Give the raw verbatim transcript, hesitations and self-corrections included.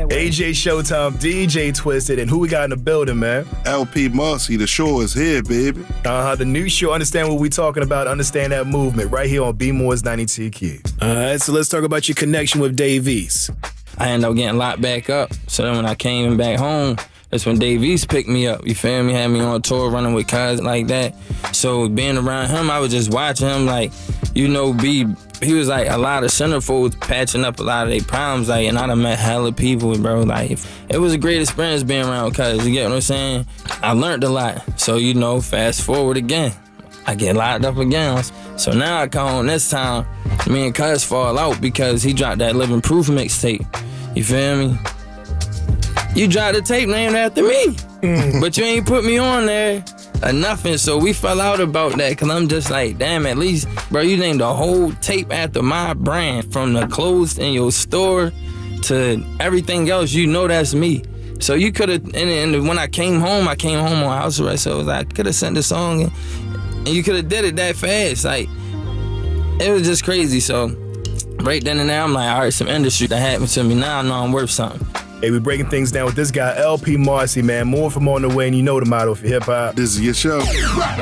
that way. A J Showtime, D J Twisted, and who we got in the building, man? L P Marcy, the show is here, baby. Uh-huh, the new show, Understand What We Talking About, Understand That Movement, right here on B Moore's ninety-two Q. All right, so let's talk about your connection with Dave East. I ended up getting locked back up. So then when I came back home, that's when Dave East picked me up. You feel me? Had me on tour running with cuz like that. So being around him, I was just watching him like, you know, be he was like a lot of centerfolds patching up a lot of their problems, like, and I done met hella people, bro. Like, it was a great experience being around cuz, you get what I'm saying? I learned a lot. So, you know, fast forward again, I get locked up again. So now I come home this time, me and cuz fall out because he dropped that Living Proof mixtape. You feel me? You dropped a tape named after me, mm. but you ain't put me on there or nothing. So we fell out about that because I'm just like, damn, at least, bro, you named the whole tape after my brand, from the clothes in your store to everything else. You know that's me. So you could have, and, and when I came home, I came home on house arrest. So it was like, I could have sent the song, and, and you could have did it that fast. Like, it was just crazy. So right then and there, I'm like, all right, some industry that happened to me. Now I know I'm worth something. Hey, we breaking things down with this guy, L P Marcy, man. More from on the way, and you know the motto for hip-hop. This is your show.